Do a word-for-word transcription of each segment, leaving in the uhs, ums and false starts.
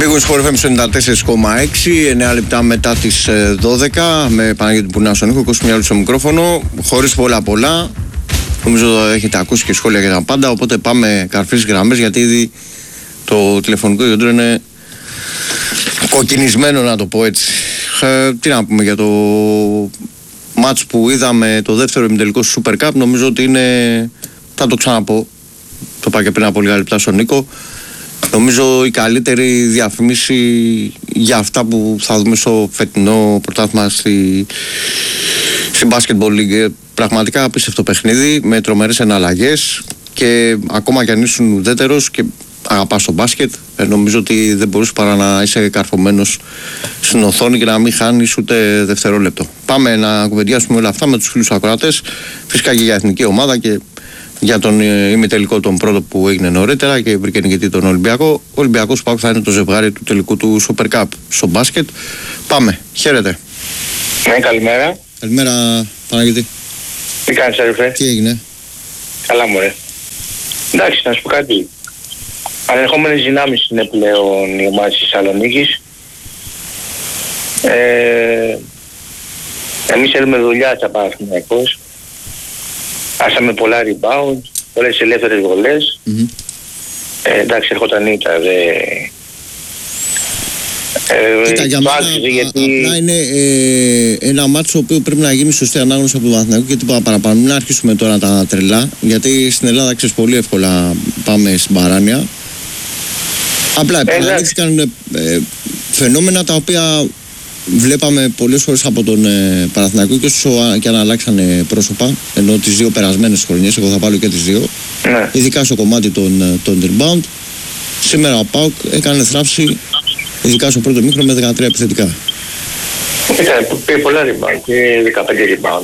Big Wings Sport εφ εμ ενενήντα τέσσερα κόμμα έξι, εννέα λεπτά μετά τις δώδεκα, με Παναγιώτη Πουνά στον ήχο, Κώστα Μιάλου στο μικρόφωνο, χωρίς πολλά πολλά. Νομίζω έχετε ακούσει και σχόλια για τα πάντα, οπότε πάμε καρφείς γραμμές, γιατί ήδη το τηλεφωνικό κέντρο είναι κοκκινισμένο, να το πω έτσι. Ε, τι να πούμε για το μάτς που είδαμε, το δεύτερο ημιτελικό στο Super Cup, νομίζω ότι είναι, θα το ξαναπώ, το είπα και πριν από λίγα λεπτά στον Νίκο, νομίζω η καλύτερη διαφήμιση για αυτά που θα δούμε στο φετινό πρωτάθλημα στη, στη Basketball League. Πραγματικά απίστευτο παιχνίδι με τρομερές εναλλαγές, και ακόμα κι αν ήσουν ουδέτερος και αγαπάς το μπάσκετ, ε, νομίζω ότι δεν μπορείς παρά να είσαι καρφωμένος στην οθόνη και να μην χάνεις ούτε δευτερόλεπτο. Πάμε να κουβεντιάσουμε όλα αυτά με τους φίλους ακροατές, φυσικά και για εθνική ομάδα και για τον ημιτελικό τον πρώτο που έγινε νωρίτερα και βρήκε νικητή τον Ολυμπιακό. Ο Ολυμπιακός ΠΑΟΚ θα είναι το ζευγάρι του τελικού του Super Cup στο μπάσκετ. Πάμε, χαίρετε. Ναι, καλημέρα. Καλημέρα, Παναγιώτη. Τι κάνεις, αδερφέ? Τι έγινε? Καλά, μωρέ. Εντάξει, να σου πω κάτι. Ανερχόμενες δυνάμεις είναι πλέον η ομάδα της Θεσσαλονίκης. Ε, εμείς θέλουμε δουλειά σαν Παναθηναϊκός. Άσαμε πολλά rebound, πολλές ελεύθερες βολές. Mm-hmm. Ε, εντάξει, έρχονταν ήττα, δε... Ε, Κοίτα, για μένα άξιζε, γιατί... απλά είναι ε, ένα μάτσο το οποίο πρέπει να γίνει σωστή ανάγνωση από τον Παναθηναϊκό και τίποτα παραπάνω. Μην αρχίσουμε τώρα τα τρελά, γιατί στην Ελλάδα ξέρεις πολύ εύκολα πάμε στην παράνοια. Απλά επαναλήφθηκαν ε, φαινόμενα τα οποία βλέπαμε πολλές φορές από τον ε, Παναθηναϊκό, και όσο και αν αλλάξανε πρόσωπα, ενώ τις δύο περασμένες χρονιές, εγώ θα βάλω και τις δύο, ναι. Ειδικά στο κομμάτι των, των rebound. Σήμερα ο ΠΑΟΚ έκανε θράψη, ειδικά στο πρώτο μήχρονο, με δεκατρία επιθετικά. Ήταν, πήρε πολλά rebound, και δεκαπέντε rebound,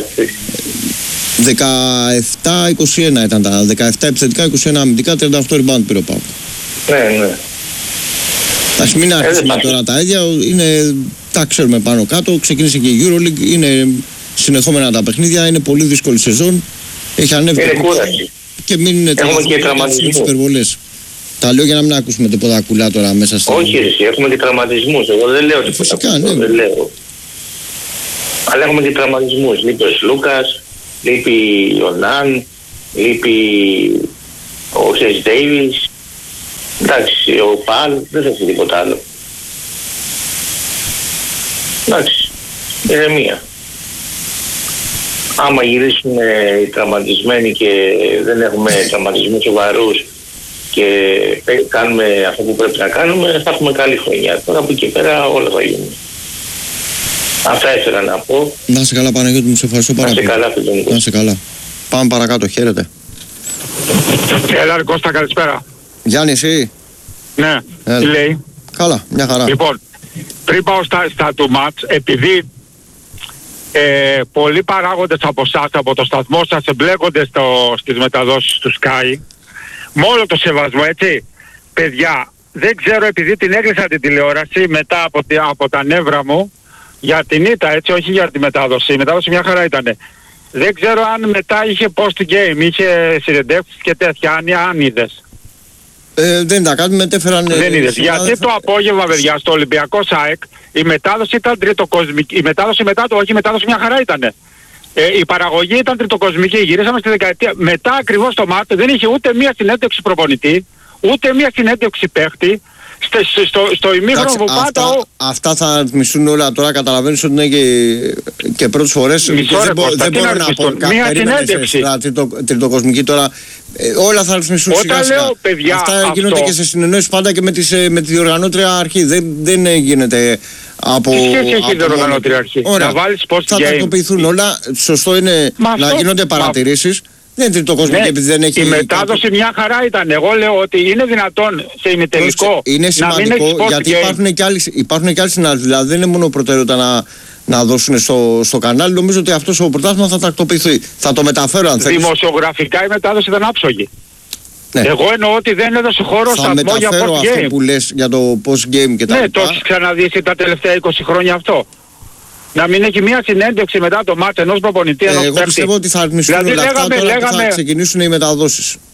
δεκαεπτά είκοσι ένα ήταν τα δεκαεπτά επιθετικά, είκοσι ένα αμυντικά, τριάντα οκτώ rebound πήρε ο ΠΑΟΚ. Ναι, ναι. Εντάξει, μην αρχίσουμε τώρα τα ίδια, είναι, τα ξέρουμε πάνω κάτω, ξεκίνησε και η EuroLeague, είναι συνεχόμενα τα παιχνίδια, είναι πολύ δύσκολη σεζόν, έχει ανέβει είναι κούραση. Και μην είναι τραυματισμούς υπερβολές. Τα λέω για να μην ακούσουμε τίποτα κουλά τώρα μέσα στην... Όχι, εσύ, έχουμε και τραυματισμούς, εγώ δεν λέω τίποτα. Φυσικά, ναι. Δεν λέω. Αλλά έχουμε και τραυματισμούς, λείπει ο Σλούκας, λείπει ο Ναν, λείπει ο Σες Ντέιβις. Εντάξει, ο Παλ δεν θα έχει τίποτα άλλο. Εντάξει, ηρεμία. Άμα γυρίσουν οι τραυματισμένοι και δεν έχουμε τραυματισμούς σοβαρούς και κάνουμε αυτό που πρέπει να κάνουμε, θα έχουμε καλή χρονιά. Τώρα από εκεί πέρα όλα θα γίνουν. Αυτά ήθελα να πω. Να είσαι καλά, Παναγιώτη μου, σε ευχαριστώ πάρα πολύ. Να είσαι καλά, φίλε. Να είσαι καλά. Πάμε παρακάτω, χαίρετε. Έλα ρε Κώστα, καλησπέρα. Γιάννη, εσύ? Ναι, Έλα. Τι λέει? Καλά, μια χαρά. Λοιπόν, πριν πάω στα, στα του μάτς, επειδή ε, πολλοί παράγοντες από εσάς, από το σταθμό σας, εμπλέκονται στο, στις μεταδόσεις του Sky, με όλο το σεβασμό, έτσι, παιδιά, δεν ξέρω, επειδή την έκλεισα την τηλεόραση μετά από, από τα νεύρα μου, για την ήττα, έτσι, όχι για τη μετάδοση, η μετάδοση μια χαρά ήτανε. Δεν ξέρω αν μετά είχε post-game, είχε συνεντεύξεις και τέτοια, αν, αν είδες. Ε, δεν τα κάτι, μετέφεραν... Δεν είδες. Γιατί το απόγευμα, παιδιά, στο Ολυμπιακό ΣΑΕΚ, η μετάδοση ήταν τριτοκοσμική. Η μετάδοση μετά το, όχι, η μετάδοση μια χαρά ήτανε. Ε, η παραγωγή ήταν τριτοκοσμική. Γυρίσαμε στη δεκαετία. Μετά ακριβώς το μάτι δεν είχε ούτε μία συνέντευξη προπονητή, ούτε μία συνέντευξη παίχτη. Στο, στο, στο ημίχρονο που πάντα... Ο... Αυτά θα ρυθμιστούν όλα τώρα, καταλαβαίνεις ότι είναι και, και πρώτες φορές. Μισό δεν, ρε, μπο, δεν μπορώ να πω μία συνέντευξη. Τριτο, τριτοκοσμική τώρα. Ε, όλα θα ρυθμιστούν σιγά σιγά. Λέω, παιδιά, αυτά αυτό... γίνονται και σε συνεννόησεις πάντα και με, τις, με τη διοργανώτρια αρχή. Δεν, δεν γίνεται από... Τι σχέση έχει η διοργανώτρια αρχή? Ωραία. Να βάλεις post-game. Θα τακτοποιηθούν όλα. Σωστό είναι Μα να αυτό... γίνονται παρατηρήσεις. Δεν είναι τριτοκοσμική, ναι, επειδή δεν έχει... Η μετάδοση κάτι... μια χαρά ήταν. Εγώ λέω ότι είναι δυνατόν σε ημιτελικό είναι σημαντικό, γιατί υπάρχουν και, άλλοι, υπάρχουν και άλλοι συνάδελφοι. Δηλαδή δεν είναι μόνο προτεραιότητα να, να δώσουν στο, στο κανάλι. Νομίζω ότι αυτό το πρωτάθλημα θα τακτοποιηθεί. Θα το μεταφέρω αν θέλεις. Δημοσιογραφικά η μετάδοση ήταν άψογη. Ναι. Εγώ εννοώ ότι δεν έδωσε χώρο σταθμό για post-game. Θα μεταφέρω αυτό που λες για το post-game και τα ναι, λοιπά. το έχεις ξαναδεί τα τελευταία είκοσι χρόνια αυτό. Να μην έχει μια συνέντευξη μετά το μάτς ενός προπονητή, ενός ε, εγώ παίκτη. πιστεύω ότι θα ρυθμιστούν δηλαδή, όλα αυτά λέγαμε, τώρα λέγαμε... που θα ξεκινήσουν οι μεταδόσεις.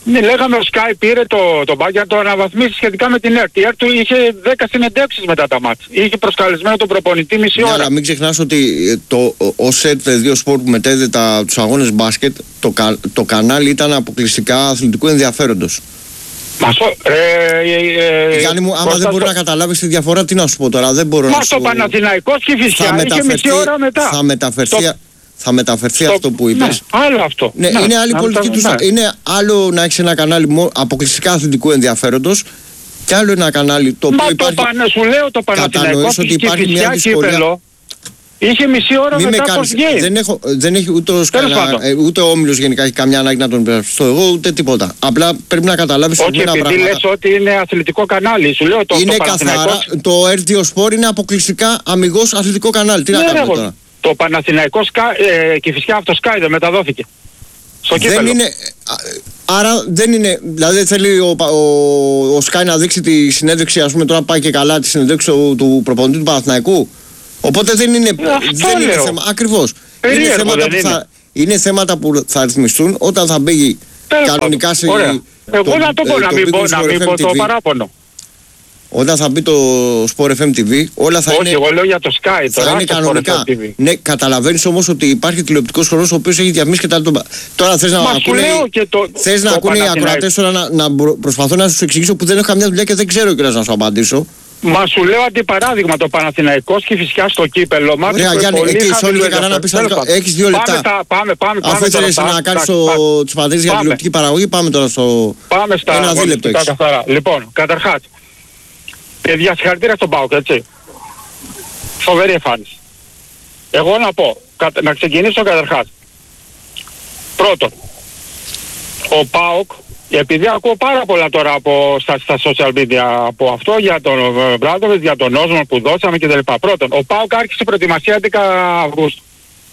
Ναι, λέγαμε ο Sky πήρε το, το μπάκι να το αναβαθμίσει σχετικά με την ΕΡΤ. Η ΕΡΤ του είχε δέκα συνεντεύξεις μετά τα μάτια. Είχε προσκαλεσμένο τον προπονητή μισή ναι, ώρα. αλλά μην ξεχνάς ότι το, ο ΣΕΤ δύο Σπορ που μετέδε τα, τους αγώνες μπάσκετ, το, κα, το κανάλι ήταν αποκλειστικά αθλητικού ενδιαφέροντος. Μα στο, ε, ε, Γιάννη μου, άμα δεν μπορεί στο... να καταλάβεις τη διαφορά, τι να σου πω τώρα, δεν μπορώ Μα να στο σου... Παναθηναϊκός και φυσικά είχε μισή ώρα μετά. Θα μεταφερθεί, στο... θα μεταφερθεί στο... αυτό που είπες. Ναι, άλλο αυτό. Ναι, ναι, είναι άλλη πολιτική του. Ναι. Είναι άλλο να έχεις ένα κανάλι αποκλειστικά αθλητικού ενδιαφέροντος και άλλο ένα κανάλι το οποίο Μα υπάρχει... το πανε, σου λέω το Παναθηναϊκός ότι υπάρχει μια δυσκολία. Είχε μισή ώρα Μη μετά κάνεις, post-game. δεν, έχω, δεν έχει ούτε ο, Σκανα, ούτε ο Όμιλος γενικά έχει καμιά ανάγκη να τον υπερασπιστώ εγώ ούτε τίποτα. Απλά πρέπει να καταλάβεις ορισμένα πράγματα. Όχι, επειδή λες ότι είναι αθλητικό κανάλι, σου λέω το είναι το καθαρά, το ερ δύο Sport είναι αποκλειστικά αμιγώς αθλητικό κανάλι. Τι ναι, να κάνουμε ρε, τώρα. Το Παναθηναϊκό ε, και φυσικά αυτό Sky δεν μεταδόθηκε. Στο δεν κύπελο. Είναι, άρα δεν είναι, δηλαδή θέλει ο, ο, ο Sky να δείξει τη συνέντευξη, ας πούμε τώρα πάει και καλά τη συνέντευξη του, του προπονητή του Παναθηναϊκού. Οπότε δεν είναι, δεν είναι θέμα, ακριβώς. Είναι θέματα, που θα, είναι θέματα που θα ρυθμιστούν όταν θα μπει κανονικά σε... Εγώ να το πω, να μην πω, να μην πω το παράπονο. Όταν θα μπει το Sport εφ εμ τι βι, όλα θα Όχι, είναι... Όχι, εγώ λέω για το Sky, θα τώρα είναι κανονικά. Ναι, καταλαβαίνεις όμως ότι υπάρχει τηλεοπτικός χρόνος ο οποίος έχει διαφημίσει και τα... Τώρα θες να ακούνε, το, θες να ακούνε οι ακροατές τώρα να, να προσπαθώ να σου εξηγήσω που δεν έχω καμιά δουλειά και δεν ξέρω κιόλας να σου απαντήσω. Μα σου λέω αντιπαράδειγμα το Παναθηναϊκός και φυσικά στο κύπελλο. Ωραία Γιάννη, εκεί σε όλη και καλά να πεις έχεις δύο λεπτά. Πάμε, πάμε, πάμε. Αφού ήθελες να κάνεις τις πατρίδες για τηλεοπτική παραγωγή, πάμε τώρα στο ένα δίλεπτο έχεις. Λοιπόν, καταρχάς, παιδιά, συγχαρητήρια στον ΠΑΟΚ, έτσι. Φοβερή εμφάνιση. Εγώ να πω, να ξεκινήσω καταρχάς. Πρώτον, ο ΠΑΟΚ, επειδή ακούω πάρα πολλά τώρα από, στα, στα social media από αυτό για τον Μπράντοβιτς, για τον Όσμον που δώσαμε κτλ. Πρώτον, ο ΠΑΟΚ άρχισε προετοιμασία έντεκα Αυγούστου.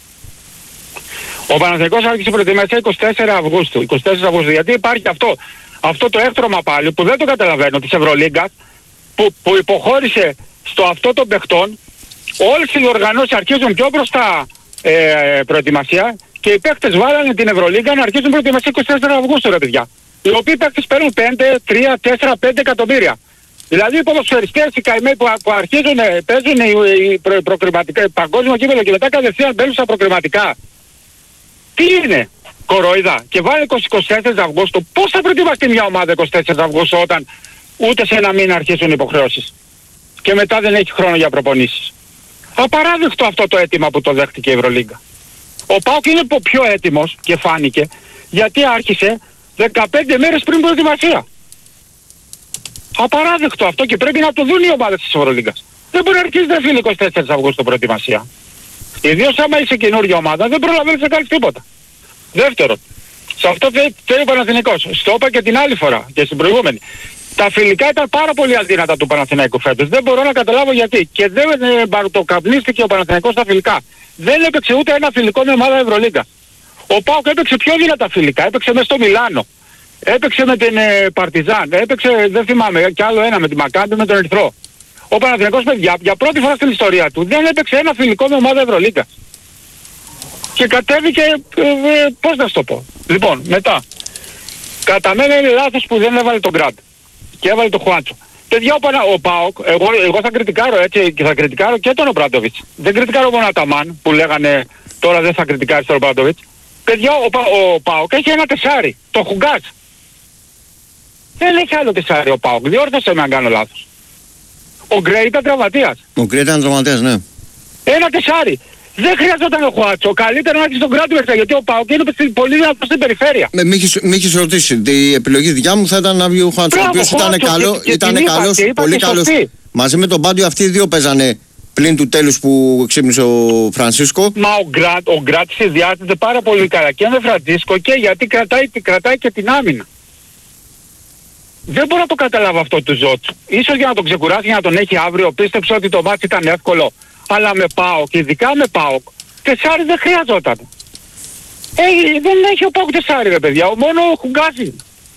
Ο Παναθηναϊκός άρχισε προετοιμασία είκοσι τέσσερα Αυγούστου. είκοσι τέσσερα Αυγούστου. Γιατί υπάρχει αυτό, αυτό το έκτρωμα πάλι που δεν το καταλαβαίνω της Ευρωλίγκας, που, που υποχώρησε στο αυτό των παιχτών. Όλες οι οργανώσεις αρχίζουν πιο μπροστά ε, προετοιμασία και οι παίκτες βάλανε την Ευρωλίγκα να αρχίσουν προετοιμασία είκοσι τέσσερα Αυγούστου, ρε παιδιά. Οι οποίοι παίκτες παίρνουν πέντε, τρία, τέσσερα, πέντε εκατομμύρια. Δηλαδή οι ποδοσφαιριστές, οι καημένοι που, που αρχίζουν, παίζουν οι, οι προ, προκριματικά, παγκόσμιο κύπελλο και μετά κατευθείαν μπαίνουν στα προκριματικά. Τι είναι, κοροϊδά. Και βάλει είκοσι είκοσι τέσσερα Αυγούστου. Πώς θα προετοιμαστεί μια ομάδα είκοσι τέσσερα Αυγούστου όταν ούτε σε ένα μήνα αρχίσουν οι υποχρεώσεις. Και μετά δεν έχει χρόνο για προπονήσεις. Απαράδεκτο αυτό το αίτημα που το δέχτηκε η Ευρωλίγκα. Ο ΠΑΟΚ είναι πιο έτοιμος και φάνηκε γιατί άρχισε δεκαπέντε μέρες πριν προετοιμασία. Απαράδεκτο αυτό και πρέπει να το δουν οι ομάδες της Ευρωλίγκας. Δεν μπορεί να αρχίσει να φύγει είκοσι τέσσερα Αυγούστου προετοιμασία. Ιδίως άμα είσαι καινούργια ομάδα δεν προλαβαίνεις να κάνεις τίποτα. Δεύτερον, σε αυτό θέλει ο Παναθηναϊκός. Στο είπα και την άλλη φορά και στην προηγούμενη. Τα φιλικά ήταν πάρα πολύ αδύνατα του Παναθηναϊκού φέτος. Δεν μπορώ να καταλάβω γιατί. Και δεν ε, μπαρτοκαπνίστηκε ο Παναθηναϊκός στα φιλικά. Δεν έπαιξε ούτε ένα φιλικό με ομάδα Ευρωλίγκα. Ο ΠΑΟΚ έπαιξε πιο δυνατά φιλικά. Έπαιξε μέσα στο Μιλάνο. Έπαιξε με την ε, Παρτιζάν. Έπαιξε, δεν θυμάμαι, κι άλλο ένα με τη Μακάμπη με τον Ερυθρό. Ο Παναθηναϊκός, παιδιά, για πρώτη φορά στην ιστορία του δεν έπαιξε ένα φιλικό με ομάδα Ευρωλίγκα. Και κατέβηκε, ε, ε, πώς να σου το πω. Λοιπόν, μετά. Κατά μένα είναι λάθος που δεν έβαλε τον Γκραντ. Και έβαλε το Χουάντσο. Παιδιά, ο, Πανα, ο ΠΑΟΚ, εγώ, εγώ θα κριτικάρω έτσι και θα κριτικάρω και τον Ομπράντοβιτς. Δεν κριτικάρω μόνο Αταμάν που λέγανε τώρα δεν θα κριτικάρεις τον Ομπράντοβιτς. Παιδιά, ο, ο ΠΑΟΚ έχει ένα τεσάρι, το Χουγκάτς. Δεν έχει άλλο τεσάρι ο ΠΑΟΚ, διόρθωσε με αν κάνω λάθος. Ο Γκρέι ήταν τραυματίας. Ο Γκρέι ήταν τραυματίας, ναι. Ένα τεσάρι. Δεν χρειαζόταν ο Χουάτσο. Καλύτερα να έχεις τον Γκράντ μέσα γιατί ο ΠΑΟΚ είναι πολύ δυνατός στην περιφέρεια. Με, μη έχεις ρωτήσει. Η επιλογή δικιά μου θα ήταν να βγει ο Χουάτσο. Ο οποίος ήταν, καλό, και, ήταν καλός, πολύ καλός. Μαζί με τον Πάντιο αυτοί οι δύο παίζανε πλην του τέλους που ξύπνησε ο Φρανσίσκο. Μα ο Γκραντ, ο Γκραντ συνδυάζεται πάρα πολύ καλά και με Φρανσίσκο και γιατί κρατάει, κρατάει και την άμυνα. Δεν μπορώ να το καταλάβω αυτό του Ζότσου. Ίσως για να τον ξεκουράσει, για να τον έχει αύριο, πίστεψε ότι το μάτι ήταν εύκολο. Αλλά με ΠΑΟΚ, ειδικά με ΠΑΟΚ, τεσάρι δεν χρειαζόταν. Ε, δεν έχει ο ΠΑΟΚ τεσάρι ρε παιδιά, μόνο ο Χουγκάζι.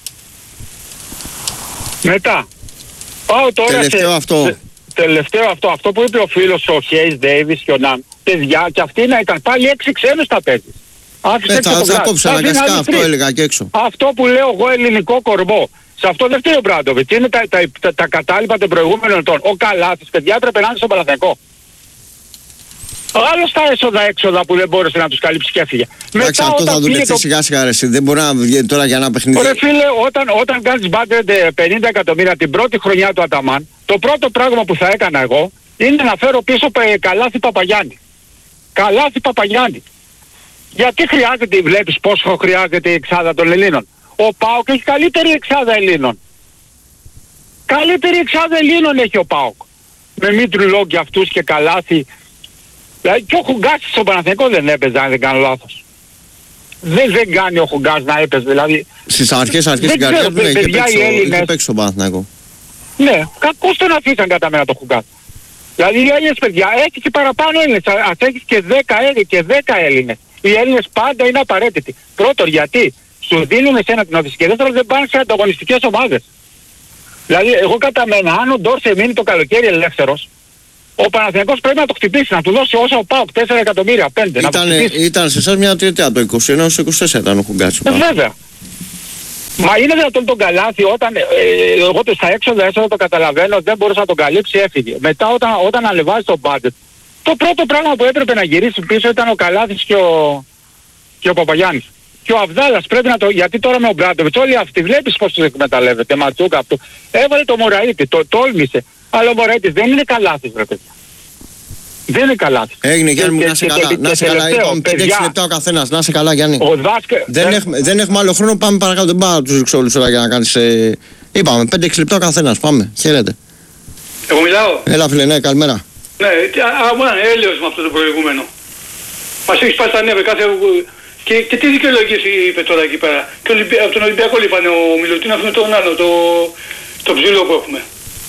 Μετά. Πάω τώρα τελευταίο σε... αυτό. Τε, τελευταίο αυτό, αυτό που είπε ο φίλος ο Χέις Ντέιβις και ο Ναν. Παιδιά, και αυτοί να ήταν πάλι έξι ξένους τα παίζει. Άφησε Ε, έξω θα, τον θα Γκράτ. κόψει Θα αφήνει αναγκαστικά, άλλους αυτό τρεις. έλεγα και έξω. Αυτό που λέω εγώ ελληνικό κορμό. Σε αυτό δεν φταίει ο Μπράντοβιτς. Είναι τα, τα, τα, τα κατάλοιπα των προηγούμενων ετών. Ο Καλάθης, παιδιά, έπρεπε να είναι στον Παναθηναϊκό. Άλλο τα έσοδα-έξοδα που δεν μπόρεσε να τους καλύψει και έφυγε. Εντάξει, αυτό θα δουλευτεί σιγά σιγά. Ρε, δεν μπορεί να βγει τώρα για ένα παιχνίδι. Ωραία φίλε, όταν, όταν κάνεις budget πενήντα εκατομμύρια την πρώτη χρονιά του Αταμάν, το πρώτο πράγμα που θα έκανα εγώ είναι να φέρω πίσω πε, Καλάθη Παπαγιάννη. Καλάθη Παπαγιάννη. Γιατί χρειάζεται, βλέπεις πόσο χρειάζεται η εξάδα των Ελλήνων. Ο ΠΑΟΚ έχει καλύτερη εξάδα Ελλήνων. Καλύτερη εξάδα Ελλήνων έχει ο ΠΑΟΚ. Με Μήτρου Λόγκ αυτούς και Καλάθη. Δηλαδή και ο Χουγκάς στον Παναθηναϊκό δεν έπαιζε, αν δεν κάνω λάθος. Δεν, δεν κάνει ο Χουγκάς να έπαιζε, δηλαδή. Στις αρχές, αρχές στην καρδιά του είχε παίξει στον Παναθηναϊκό. Ναι, κακώς τον αφήσαν κατά μένα το Χουγκάς. Δηλαδή οι Έλληνες, παιδιά, έχεις και παραπάνω Έλληνες, ας έχεις και δέκα Έλληνες και δέκα Έλληνες. Οι Έλληνες πάντα είναι απαραίτητοι. Πρώτον, γιατί σου δίνουν εσένα την όθηση και δεύτερον δεν πάνε σε ανταγωνιστικές ομάδες. Δηλαδή εγώ κατά μένα, αν ο Ντόρσε μείνει το καλοκαίρι ελεύθερος, ο Παναθηναϊκός πρέπει να το χτυπήσει, να του δώσει όσα ο ΠΑΟΚ, τέσσερα εκατομμύρια, πέντε. Ήταν, ήταν σε εσάς μια τριετία, από το είκοσι ένα έως το είκοσι τέσσερα ήταν ο Χουγκάς. Ε, βέβαια. Μα είναι δυνατόν τον Καλάθη όταν, ε, εγώ το στα έξοδα έσοδα το καταλαβαίνω, δεν μπορούσε να τον καλύψει, έφυγε. Μετά όταν, όταν ανεβάζει το budget, το πρώτο πράγμα που έπρεπε να γυρίσει πίσω ήταν ο Καλάθης και ο, και ο Παπαγιάννης. Και ο Αβδάλας πρέπει να το, γιατί τώρα με ο Μπράντοβιτς όλοι αυτοί βλέπεις πώς τους εκμεταλλεύεται, Ματσούκα αυτό. Έβαλε το Μωραΐτη, το τόλμησε. Αλλά ο Μωραΐτης δεν είναι Καλάθης, βρε παιδιά. Δεν είναι Καλάθης. Έγινε Γιάννη μου, να σε καλά. Να σε καλά, είπαμε πέντε έξι λεπτά ο καθένας. Να σε καλά Γιάννη. Δάσκε... Δεν, δεν... Έχουμε, δεν έχουμε άλλο χρόνο, πάμε παρακάτω. Δεν πάω να τους ρίξω όλους όλα για να κάνεις... Ε... Είπαμε πέντε έξι λεπτά ο καθένας, πάμε. Χαίρετε. Εγώ μιλάω. Έλα φίλε, ναι, καλημέρα. Ναι, άμα είναι έλεος με αυτό το προηγούμενο. Μας έχει σπάσει τα νεύρα κάθε... Και, και τι δικαιολογίες είπε τώρα εκεί πέρα. Και Ολυμπι... από τον Ολυμπιακό είπανε ο Μιλουτίν αυτό τον άλλο, το, το ψήλο που έχουμε.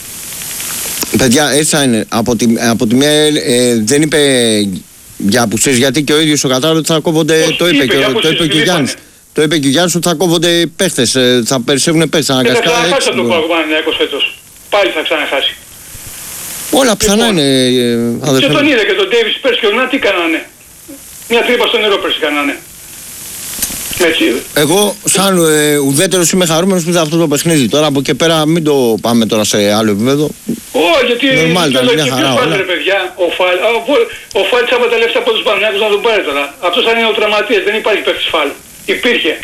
Παιδιά, έτσι θα είναι. Από τη, από τη μία ε, δεν είπε για απουσίες, γιατί και ο ίδιος ο Κατάρος ότι θα κόβονται. Όχι, το είπε, είπε, και, το είπε και ο Γιάννης. Το είπε και ο Γιάννης ότι θα κόβονται παίχτες, ε, θα περισσεύουν παίχτες αναγκαστικά. Και θα ξαναχάσει από το Παναθηναϊκός φέτος. Πάλι θα ξαναχάσει. Όλα πιθανά είναι, ε, αδερφέ. Και τον είδε και τον Ντέιβις πέρσι και ο Να τι κάνανε. Μια τρύπα στο νερό πέρσι κάνανε. Έτσι. Εγώ σαν ε, ουδέτερος είμαι χαρούμενος που είδα αυτό το παιχνίδι. Τώρα από εκεί πέρα μην το πάμε τώρα σε άλλο επίπεδο. Όχι, γιατί Normal, ήταν μια χαρά, ποιος όλα. πάρει ρε παιδιά, ο Φάλ, ο, ο Φάλ τσάπα τα λεφτά από τους Παναθηναϊκούς να τον πάρει τώρα. Αυτός θα είναι ο τραυματίας, δεν υπάρχει παίκτης Φάλ. Υπήρχε.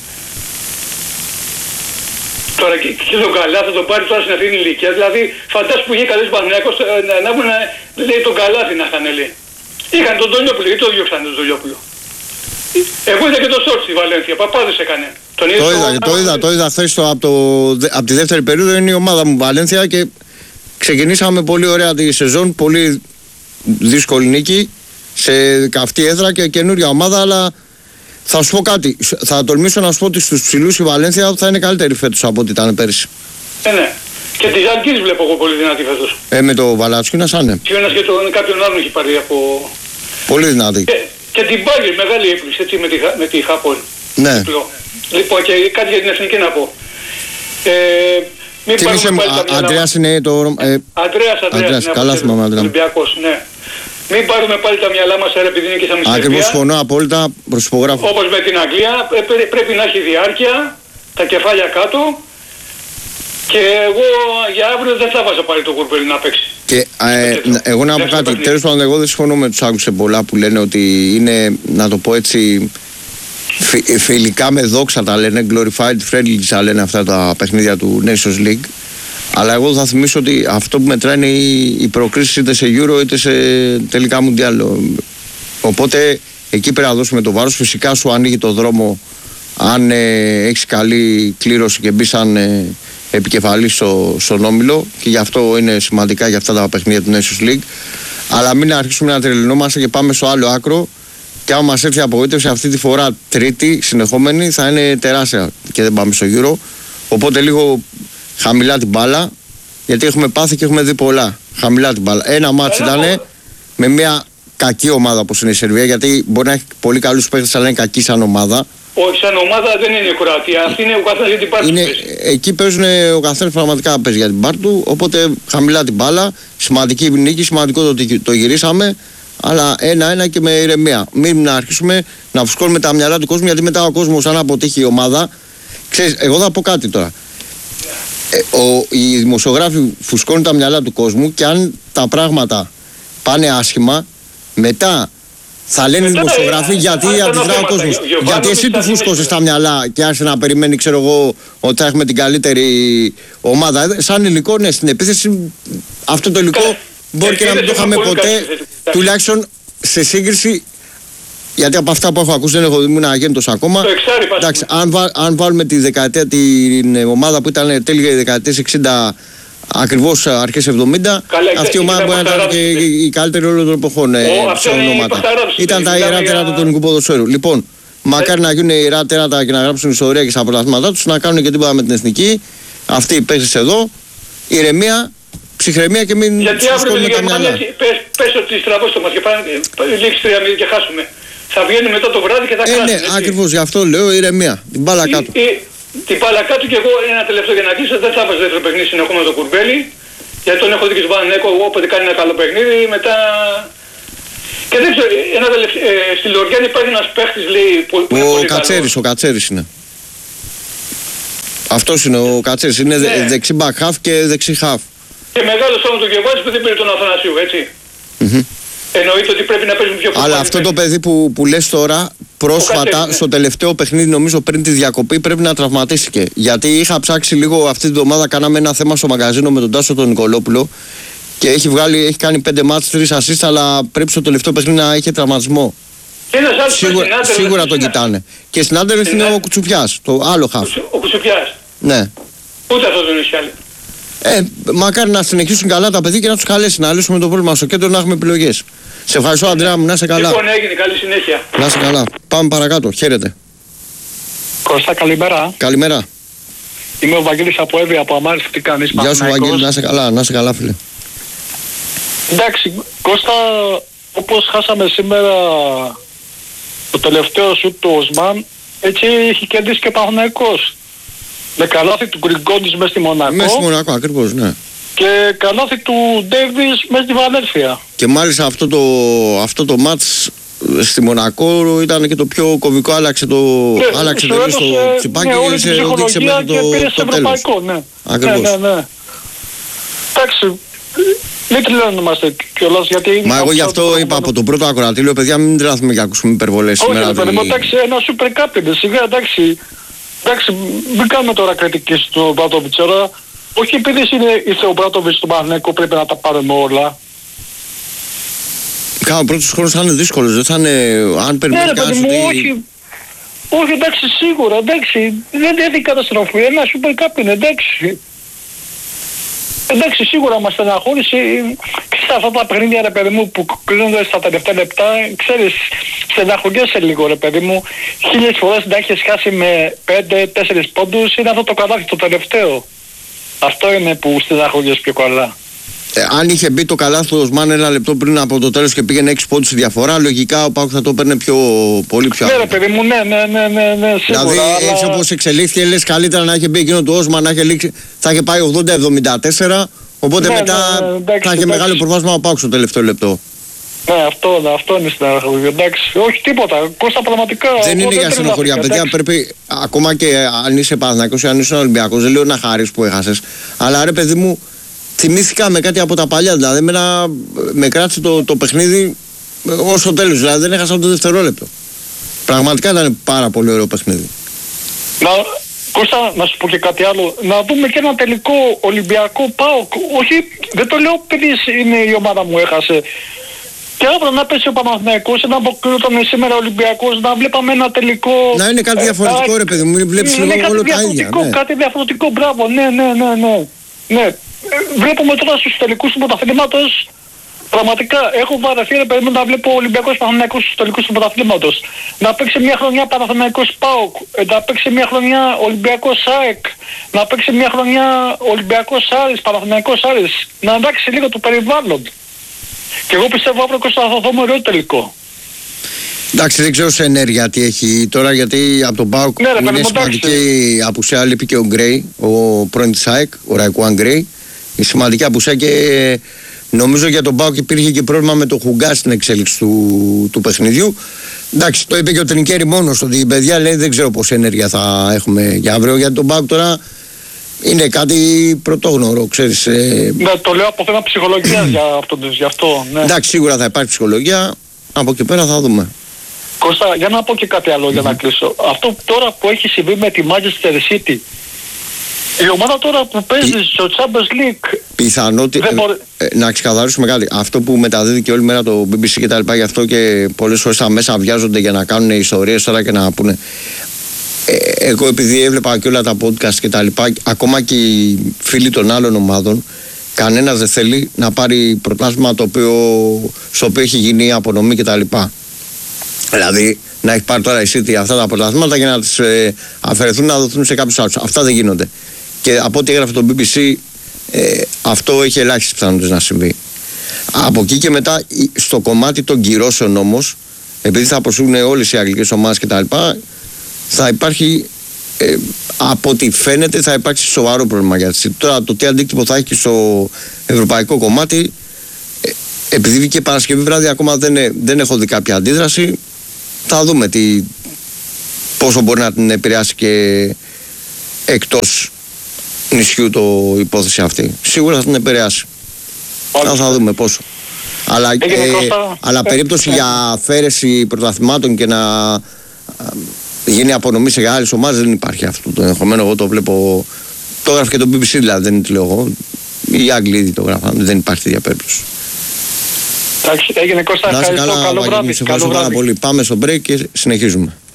Τώρα και, και τον Καλά θα τον πάρει τώρα στην αυτή την ηλικία. Δηλαδή φαντάσου που είχε καλές Παναθηναϊκός να, να, να, λέει τον Καλάθι να είχαν λέει. Είχαν τον Τολιόπουλο, γιατί το διώξαν τον Τολιόπουλο. Εγώ είδα και το σόρτ στη Βαλένθια, παπάδες έκανε. Τον Το είδα, το είδα, το είδα χθες από, το, από τη δεύτερη περίοδο, είναι η ομάδα μου Βαλένθια και ξεκινήσαμε πολύ ωραία τη σεζόν, πολύ δύσκολη νίκη σε καυτή έδρα και καινούργια ομάδα, αλλά θα σου πω κάτι, θα τολμήσω να σου πω ότι στους ψηλούς η Βαλένθια θα είναι καλύτερη φέτος από ό,τι ήταν πέρυσι. Ε, ναι. Και τη Ζαλγκύρης βλέπω εγώ πολύ δυνατή φέτος. Ε, με το Βαλάτσουκινα σαν ναι. Και ένας και τον, κάποιον άλλον έχει πάρει από... Πολύ δυνατή. Και, και την Μπάγκερ, μεγάλη έκπληξη, έτσι, με τη, με τη Χάπολ. Ναι. Λοιπόν, και κάτι για την εθνική να πω. Ε, μην Θυμήσε μου, Αντρέας είναι το όνομα... Ε, Αντρέας, Αντρέας, ναι, καλά θυμάμαι, Αντρέα. Ολυμπιακός, ναι. Μην πάρουμε πάλι τα μυαλά μας άρα επειδή είναι και στα μισή. Ακριβώς, συμφωνώ απόλυτα, προσυπογράφω. Όπως με την Αγγλία, ε, πρέπει να έχει διάρκεια, τα κεφάλια κάτω. Και εγώ για αύριο δεν θα βάζα πάλι το Κουρμπέλι να παίξει. Και ε, εγώ να πω κάτι, τέλος πάντων εγώ δεν συμφωνώ με τους άκουσε πολλά που λένε ότι είναι, να το πω έτσι, φι, φιλικά με δόξα τα λένε, glorified friendly τα λένε αυτά τα παιχνίδια του Nations League. Αλλά εγώ θα θυμίσω ότι αυτό που μετράει είναι η, η προκρίση είτε σε Euro είτε σε τελικά Mundial. Οπότε εκεί πρέπει να δώσουμε το βάρος. Φυσικά σου ανοίγει το δρόμο αν ε, έχεις καλή κλήρωση και μπει σαν ε, επικεφαλής στο, στον όμιλο, και γι' αυτό είναι σημαντικά για αυτά τα παιχνίδια του Nations League. Αλλά μην αρχίσουμε να τρελαινόμαστε και πάμε στο άλλο άκρο. Και άμα μας έρθει απογοήτευση αυτή τη φορά τρίτη συνεχόμενη θα είναι τεράστια και δεν πάμε στο Euro. Οπότε λίγο χαμηλά την μπάλα, γιατί έχουμε πάθει και έχουμε δει πολλά. Χαμηλά την μπάλα. Ένα μάτς ήταν με μια κακή ομάδα όπως είναι η Σερβία, γιατί μπορεί να έχει πολύ καλούς παίκτες αλλά είναι κακή σαν ομάδα. Όχι, σαν ομάδα δεν είναι η Κροατία. Αυτή είναι ο καθένας για την πάρτη του. Εκεί παίζουν ο καθένας πραγματικά παίζει για την πάρτη του. Οπότε χαμηλά την μπάλα. Σημαντική νίκη, σημαντικό το ότι το γυρίσαμε. αλλά ένα-ένα και με ηρεμία. Μην να αρχίσουμε να φουσκώνουμε τα μυαλά του κόσμου, γιατί μετά ο κόσμος, αν αποτύχει η ομάδα. Ξέρεις, εγώ θα πω κάτι τώρα. Ε, ο, οι δημοσιογράφοι φουσκώνουν τα μυαλά του κόσμου και αν τα πράγματα πάνε άσχημα, μετά θα λένε οι δημοσιογράφοι γιατί αντιδρά ο κόσμος. Γιατί εσύ του φούσκωσες τα μυαλά και άρχισε να περιμένει, ξέρω εγώ, ότι θα έχουμε την καλύτερη ομάδα. Σαν υλικό, ναι, στην επίθεση αυτό το υλικό μπορεί και να μην το είχαμε ποτέ, τουλάχιστον σε σύγκριση. Γιατί από αυτά που έχω ακούσει δεν έχω ήμουν αγέντος ακόμα. Το εξάρι, εντάξει, αν, βα, αν βάλουμε τη δεκαετία, την ομάδα που ήταν τέλεια η δεκαετία εξήντα, ακριβώς αρχές εβδομήντα, καλά, αυτή η ομάδα μπορεί να ήταν και η καλύτερη όλων των εποχών σε ονόματα. Ήταν τα ιερά τέρατα του ελληνικού ποδοσφαίρου. Λοιπόν, μακάρι να γίνουν ιερά τέρατα και να γράψουν ιστορία και στα αποτελέσματά τους, να κάνουν και τίποτα με την εθνική. Αυτή η παίζει εδώ, ηρεμία, ψυχραιμία και μην σκοτώνουμε τα μυαλά. Πες ότι στραβώς το μας και πάνε λήξει τρία μηδέν και χάσουμε. Θα βγαίνει μετά το βράδυ και θα ε, κράσουν. Ναι, ακριβώς, γι' αυτό λέω ηρεμία. Την μπάλα κάτω. Η, η, την μπάλα κάτω και εγώ ένα τελευταίο για να κλείσω. Δεν θα βάζω δεύτερο παιχνίδι συνεχόμενο το Κουρμπέλι. Γιατί τον έχω δει και στον Παναθηναϊκό, όποτε κάνει ένα καλό παιχνίδι. Μετά. Και δεν ξέρω, ένα τελευταίο. Ε, στη Λοριάννη υπάρχει ένας παίχτης, λέει. Που, που ο Κατσέρης, ο Κατσέρης είναι. Αυτός είναι ο Κατσέρης. Είναι ναι. δεξί back half και δεξί half. Και μεγάλος όμως το Γεβάζης που δεν πήρε τον Αθανασίου, έτσι. Mm-hmm. Εννοείται ότι πρέπει να παίζουν πιο πολύ. Αλλά αυτό το παιδί που, που λες τώρα, πρόσφατα, Κατσέρι, ναι. στο τελευταίο παιχνίδι, νομίζω πριν τη διακοπή, πρέπει να τραυματίστηκε. Γιατί είχα ψάξει λίγο αυτή την εβδομάδα, κάναμε ένα θέμα στο μαγαζίνο με τον Τάσο τον Νικολόπουλο και έχει, βγάλει, έχει κάνει πέντε μάτς, τρεις assist, αλλά πρέπει στο τελευταίο παιχνίδι να είχε τραυματισμό. Σίγουρα, σίγουρα τον κοιτάνε. Και στην Άντερλεχτ είναι ο Κουτσουπιάς, το άλλο χαφ. Ο Κουτσουπιάς. Ναι. Ούτε αυτό δεν έχει άλλη. Ε, μακάρι να συνεχίσουν καλά τα παιδιά και να τους καλέσει να λύσουμε το πρόβλημα στο κέντρο, να έχουμε επιλογές. Σε ευχαριστώ, Αντρέα μου, να είσαι καλά. Λοιπόν, έγινε, καλή συνέχεια. Να είσαι καλά. Πάμε παρακάτω. Χαίρετε. Κώστα, καλημέρα. Καλημέρα. Είμαι ο Βαγγέλης από Εύβοια, από Αμάριστη. Τι κάνεις, Γεια σου, Βαγγέλη, να είσαι καλά, να είσαι καλά, φίλε. Εντάξει, Κώστα, όπως χάσαμε σήμερα το τελευταίο σουτ του Οσμάν, έτσι έχει κερδίσει και ο Παναθηναϊκός. Με καλάθι του Γκριγκόντης μέσα στη Μονακό. Μέσα στη Μονακό, ακριβώς, ναι. Και καλάθι του Ντέιβις μέσα στη Βαλένθια. Και μάλιστα αυτό το, αυτό το μάτς στη Μονακό ήταν και το πιο κομβικό, άλλαξε το, ναι, άλλαξε τελείως το τσιπάκι, ναι, και σε οδήγησε μέχρι το, το, το τέλος. Ναι. Ακριβώς. Ναι, ναι, ναι. Εντάξει, μην τρελαίνομαστε κιόλας, γιατί... Μα εγώ γι' αυτό είπα από το πρώτο ακροατήριο, παιδιά, μην τρελαθούμε και ακούσουμε υπερβολές σήμερα. Όχι, παιδί, εντάξει, ένα σούπερ κάπ είναι, σιγά, εντάξει. Εντάξει, μην κάνουμε τώρα κριτική στον Μπράτοβιτς, τώρα. Όχι επειδή είσαι ο Μπράτοβιτς του Παναθηναϊκού πρέπει να τα πάρουμε όλα. Κάμα, ο πρώτος χρόνος θα είναι δύσκολος, δεν θα είναι... Αν περιμένει κανένας ότι... Όχι, όχι, εντάξει, σίγουρα, εντάξει, δεν έχει καταστροφή, ένα σούπερ κάπ είναι, εντάξει. Εντάξει, σίγουρα μας στεναχώρησε. Ξέρεις αυτά τα παιχνίδια, ρε παιδί μου, που κλείνονται στα τελευταία λεπτά, ξέρεις, στεναχωριέσαι λίγο, ρε παιδί μου. Χίλιες φορές να έχεις χάσει με πέντε τέσσερις πόντους, είναι αυτό το καλάθι το τελευταίο. Αυτό είναι που στεναχωριέσαι πιο καλά. Ε, αν είχε μπει το καλάθι του Οσμάν ένα λεπτό πριν από το τέλος και πήγαινε έξι πόντους στη διαφορά, λογικά ο Πάουκ θα το παίρνει πιο, πολύ πιο άβολα. Ναι, ρε παιδί μου, ναι, ναι, ναι, ναι, ναι, σίγουρα. Δηλαδή, αλλά... έτσι όπως εξελίχθηκε, λες καλύτερα να είχε μπει εκείνο του Οσμάν, να είχε λήξει, θα είχε πάει ογδόντα εβδομήντα τέσσερα, οπότε ναι, μετά ναι, ναι, εντάξει, θα είχε μεγάλο προβάσμα ο Πάουκ στο τελευταίο λεπτό. Ναι, αυτό, ναι, αυτό είναι στεναχωρία. Εντάξει, όχι τίποτα. Κώστα, πραγματικά. Δεν είναι για στεναχωρία, παιδιά. Πρέπει ακόμα και αν είσαι Παναθηναϊκός ή αν είσαι Ολυμπιακός, δεν λέω να χαρείς που έχασες. Αλλά ρε, παιδί μου, θυμήθηκα με κάτι από τα παλιά. Δηλαδή, εμένα με κράτησε το, το παιχνίδι ως το τέλος. Δηλαδή, δεν έχασα το δευτερόλεπτο. Πραγματικά ήταν πάρα πολύ ωραίο παιχνίδι. Να, Κώστα, να σου πω και κάτι άλλο. Να δούμε και ένα τελικό Ολυμπιακό ΠΑΟΚ. Όχι, δεν το λέω επειδή είναι η ομάδα μου έχασε. Και αύριο να πέσει ο Παναθηναϊκός, να αποκλείονταν σήμερα ο Ολυμπιακός, να βλέπαμε ένα τελικό... Να είναι κάτι διαφορετικό, ε, ρε παιδί μου, βλέπεις λίγο όλο τα ίδια. Ναι. Κάτι διαφορετικό, μπράβο, ναι, ναι, ναι, ναι. ναι. Βλέπουμε τώρα στους τελικούς του πρωταθλήματος, πραγματικά έχω βαρεθεί, ρε παιδί μου, να βλέπω Ολυμπιακός Παναθηναϊκός στους τελικούς του πρωταθλήματος. Να παίξει μια χρονιά Παναθηναϊκός ΠΑΟΚ, να παίξει μια χρονιά Ολυμπιακός ΑΕΚ, να παίξει μια χρονιά Ολυμπιακός Άρης, Παναθηναϊκός Άρης, να αλλάξει λίγο το περιβάλλον. Και εγώ πιστεύω αύριο Κώστα θα δούμε ωραίο τελικό. Εντάξει, δεν ξέρω σε ενέργεια τι έχει τώρα, γιατί από τον ΠΑΟΚ ναι, είναι σημαντική απουσία, λείπει και ο Γκρέι, ο πρώην της ΑΕΚ, ο Ραϊκουάν Γκρέι. Είναι σημαντική απουσία και Νομίζω για τον ΠΑΟΚ υπήρχε και πρόβλημα με το Χουγκά στην εξέλιξη του, του παιχνιδιού. Εντάξει, το είπε και ο Τρινκέρι μόνος ότι η παιδιά λέει δεν ξέρω πόση ενέργεια θα έχουμε για αύριο. Γιατί τον ΠΑΟΚ τώρα είναι κάτι πρωτόγνωρο, ξέρεις. Ε... Ναι, το λέω από θέμα ψυχολογίας για, αυτό, για αυτό. Ναι. Εντάξει, σίγουρα θα υπάρχει ψυχολογία. Από εκεί πέρα θα δούμε. Κώστα, για να πω και κάτι άλλο mm-hmm. για να κλείσω. Αυτό τώρα που έχει συμβεί με τη Manchester City, η ομάδα τώρα που παίζει Πι... στο Champions League. Πιθανότητα. Μπορεί... Ε, να ξεκαθαρίσουμε κάτι. Αυτό που μεταδίδει και όλη μέρα το μπι μπι σι και τα λοιπά, γι' αυτό και πολλές φορές τα μέσα βιάζονται για να κάνουν ιστορίες τώρα και να πούνε. Ε, εγώ επειδή έβλεπα και όλα τα podcast και τα λοιπά, ακόμα και οι φίλοι των άλλων ομάδων, κανένας δεν θέλει να πάρει πρωτάθλημα το οποίο, στο οποίο έχει γίνει απονομή και τα λοιπά. Δηλαδή να έχει πάρει τώρα η City αυτά τα πρωταθλήματα για να τις ε, αφαιρεθούν να δοθούν σε κάποιους άλλους. Αυτά δεν γίνονται. Και από ό,τι έγραφε το μπι μπι σι, ε, αυτό έχει ελάχιστες πιθανότητες να συμβεί. Από εκεί και μετά, στο κομμάτι των κυρώσεων όμως, επειδή θα αποσύρουν όλες οι αγγλικές ομάδες κτλ., θα υπάρχει, ε, από ό,τι φαίνεται, θα υπάρξει σοβαρό πρόβλημα για τη City. Τώρα το τι αντίκτυπο θα έχει και στο ευρωπαϊκό κομμάτι, ε, επειδή βγήκε Παρασκευή βράδυ, ακόμα δεν, ε, δεν έχω δει κάποια αντίδραση. Θα δούμε τι, πόσο μπορεί να την επηρεάσει και εκτός νησιού το υπόθεση αυτή. Σίγουρα θα την επηρεάσει. Θα, θα δούμε πόσο. Αλλά, ε, αλλά περίπτωση για αφαίρεση πρωταθλημάτων και να γίνει απονομή σε άλλες ομάδες δεν υπάρχει αυτό το ενδεχομένο. Εγώ το βλέπω. Το έγραφε και το μπι μπι σι, δηλαδή δεν το λέω εγώ. Οι Άγγλοι ήδη το γράφαν. Δεν υπάρχει τέτοια περίπτωση. Εντάξει, έγινε Κώστα. Ευχαριστώ. Καλό βράδυ. Καλό βράδυ. Πολύ. Πάμε στο break και συνεχίζουμε.